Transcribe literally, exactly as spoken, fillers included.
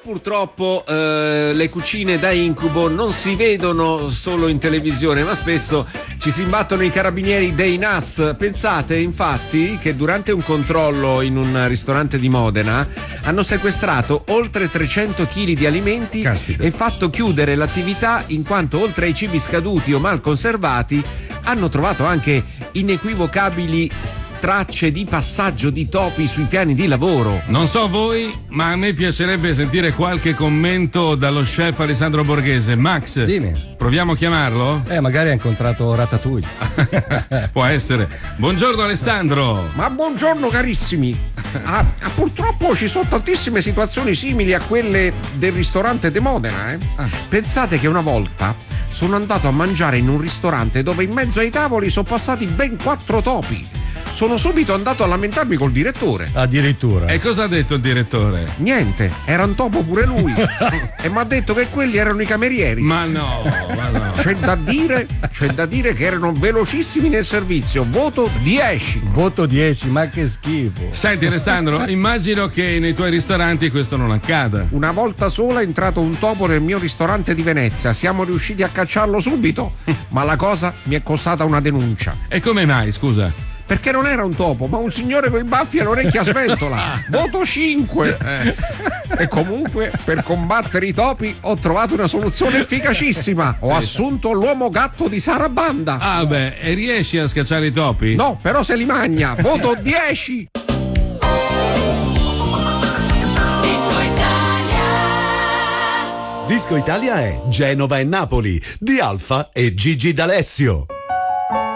purtroppo eh, le cucine da incubo non si vedono solo in televisione, ma spesso ci si imbattono i carabinieri dei N A S. Pensate infatti che durante un controllo in un ristorante di Modena hanno sequestrato oltre trecento chili di alimenti. Caspita. E fatto chiudere l'attività in quanto oltre ai cibi scaduti o mal conservati hanno trovato anche inequivocabili tracce di passaggio di topi sui piani di lavoro. Non so voi, ma a me piacerebbe sentire qualche commento dallo chef Alessandro Borghese. Max, dimmi. Proviamo a chiamarlo? Eh, magari ha incontrato Ratatouille. Può essere. Buongiorno Alessandro. Ma buongiorno carissimi. Ah, ah, purtroppo ci sono tantissime situazioni simili a quelle del ristorante di Modena. Eh? Ah. Pensate che una volta sono andato a mangiare in un ristorante dove in mezzo ai tavoli sono passati ben quattro topi. Sono subito andato a lamentarmi col direttore. Addirittura. E cosa ha detto il direttore? Niente, era un topo pure lui. E mi ha detto che quelli erano i camerieri. Ma no, ma no. C'è da dire, c'è da dire che erano velocissimi nel servizio. Voto dieci. Voto dieci, ma che schifo. Senti Alessandro, immagino che nei tuoi ristoranti questo non accada. Una volta sola è entrato un topo nel mio ristorante di Venezia. Siamo riusciti a cacciarlo subito, ma la cosa mi è costata una denuncia. E come mai, scusa? Perché non era un topo, ma un signore con i baffi e l'orecchia a sventola. Voto cinque. E comunque, per combattere i topi ho trovato una soluzione efficacissima. Ho sì. assunto l'uomo gatto di Sarabanda. Ah beh, e riesci a scacciare i topi? No, però se li magna. Voto dieci. Disco Italia. Disco Italia è Genova e Napoli di Alfa e Gigi D'Alessio.